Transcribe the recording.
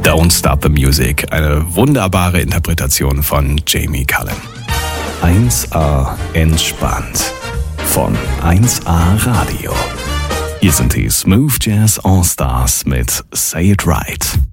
Don't Stop the Music, eine wunderbare Interpretation von Jamie Cullum. 1A entspannt von 1A Radio. Hier sind die Smooth Jazz All Stars mit Say It Right.